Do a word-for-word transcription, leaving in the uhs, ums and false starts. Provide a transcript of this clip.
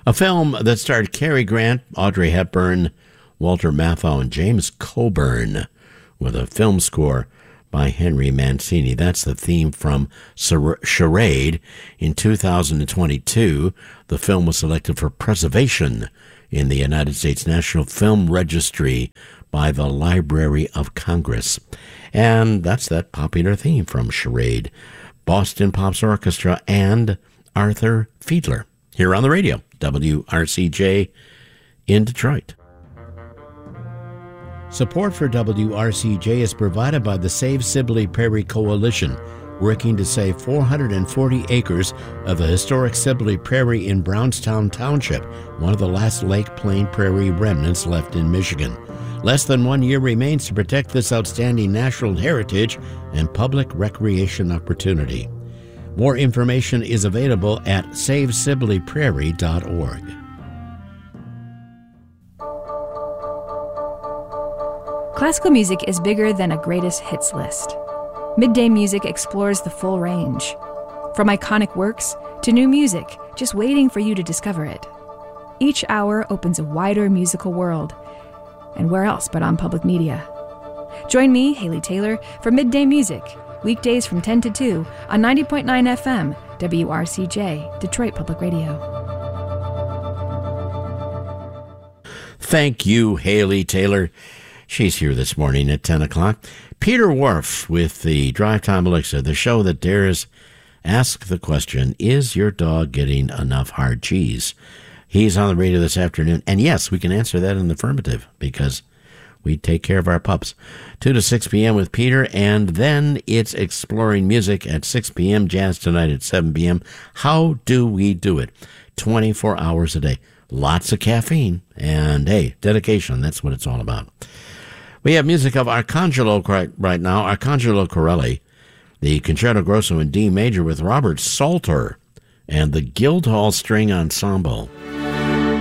A film that starred Cary Grant, Audrey Hepburn, Walter Matthau, and James Coburn, with a film score by Henry Mancini. That's the theme from Charade. In two thousand twenty-two, the film was selected for preservation in the United States National Film Registry by the Library of Congress. And that's that popular theme from Charade. Boston Pops Orchestra and Arthur Fiedler here on the radio, W R C J in Detroit. Support for W R C J is provided by the Save Sibley Prairie Coalition, working to save four hundred forty acres of the historic Sibley Prairie in Brownstown Township, one of the last Lake Plain Prairie remnants left in Michigan. Less than one year remains to protect this outstanding natural heritage and public recreation opportunity. More information is available at save sibley prairie dot org. Classical music is bigger than a greatest hits list. Midday Music explores the full range. From iconic works to new music, just waiting for you to discover it. Each hour opens a wider musical world. And where else but on public media? Join me, Haley Taylor, for Midday Music, weekdays from ten to two on ninety point nine F M, W R C J, Detroit Public Radio. Thank you, Haley Taylor. She's here this morning at ten o'clock. Peter Whorf with the Drive Time Elixir, the show that dares ask the question, is your dog getting enough hard cheese? He's on the radio this afternoon, and yes, we can answer that in the affirmative because we take care of our pups. two to six p.m. with Peter, and then it's Exploring Music at six p.m., Jazz Tonight at seven p.m. How do we do it? twenty-four hours a day. Lots of caffeine, and hey, dedication, that's what it's all about. We have music of Arcangelo right, right now, Arcangelo Corelli, the Concerto Grosso in D major with Robert Salter and the Guildhall String Ensemble.